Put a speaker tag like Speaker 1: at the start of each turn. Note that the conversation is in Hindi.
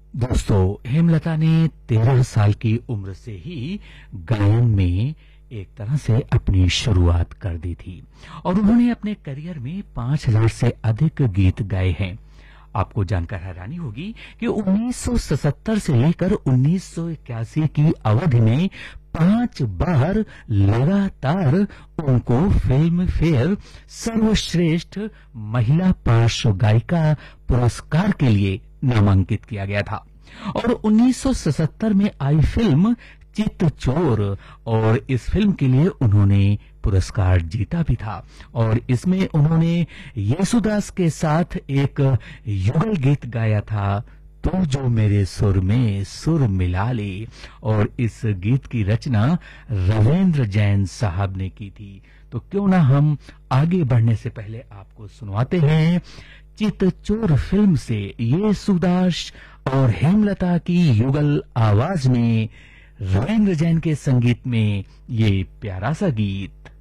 Speaker 1: दोस्तों, हेमलता ने 13 साल की उम्र से ही गायन में एक तरह से अपनी शुरुआत कर दी थी और उन्होंने अपने करियर में 5000 से अधिक गीत गाए हैं। आपको जानकर हैरानी होगी कि 1977 से लेकर 1981 की अवधि में 5 बार लगातार उनको फिल्म फेयर सर्वश्रेष्ठ महिला पार्श्व गायिका पुरस्कार के लिए नामांकित किया गया था। और 1977 में आई फिल्म चित्तचोर और इस फिल्म के लिए उन्होंने पुरस्कार जीता भी था और इसमें उन्होंने येसुदास के साथ एक युगल गीत गाया था, तू जो मेरे सुर में सुर मिला ले। और इस गीत की रचना रविंद्र जैन साहब ने की थी। तो क्यों ना हम आगे बढ़ने से पहले आपको सुनवाते हैं चित्तचोर फिल्म से येसुदास और हेमलता की युगल आवाज में रविंद्र जैन के संगीत में ये प्यारा सा गीत।